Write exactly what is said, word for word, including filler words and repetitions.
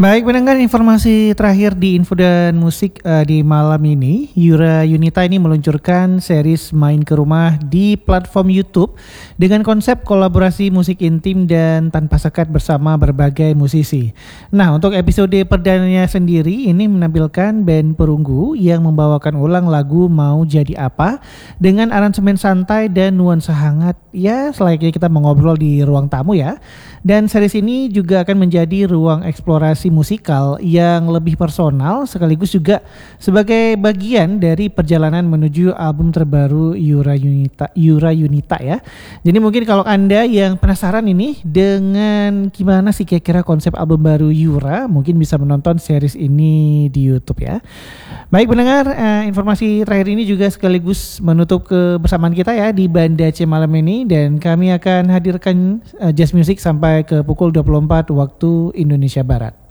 Baik pendengar, informasi terakhir di Info dan Musik uh, di malam ini, Yura Yunita ini meluncurkan series Main ke Rumah di platform YouTube dengan konsep kolaborasi musik intim dan tanpa sekat bersama berbagai musisi. Nah, untuk episode perdananya sendiri ini menampilkan band Perunggu yang membawakan ulang lagu Mau Jadi Apa dengan aransemen santai dan nuansa hangat, ya selayaknya kita mengobrol di ruang tamu ya. Dan series ini juga akan menjadi ruang eksplorasi musikal yang lebih personal sekaligus juga sebagai bagian dari perjalanan menuju album terbaru Yura Yunita, Yura Yunita ya. Jadi mungkin kalau Anda yang penasaran ini dengan gimana sih kira-kira konsep album baru Yura, mungkin bisa menonton series ini di YouTube ya. Baik pendengar, eh, informasi terakhir ini juga sekaligus menutup kebersamaan kita ya di Banda Aceh malam ini, dan kami akan hadirkan eh, jazz music sampai ke pukul dua puluh empat waktu Indonesia Barat.